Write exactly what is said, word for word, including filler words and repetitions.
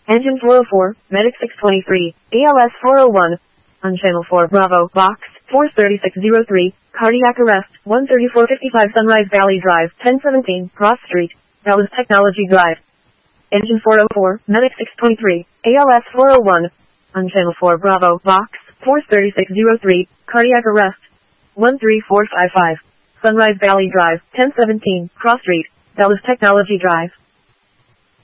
Engine four oh four, Medic six twenty-three, A L S four oh one. On channel four Bravo, box, four thirty-six oh three, cardiac arrest, one thirty-four fifty-five Sunrise Valley Drive, ten seventeen, Cross Street, Dallas Technology Drive. Engine four oh four, Medic six twenty-three, A L S four oh one. On channel four Bravo, box, four thirty-six oh three, cardiac arrest, one three four five five, Sunrise Valley Drive, ten seventeen, Cross Street, Dallas Technology Drive.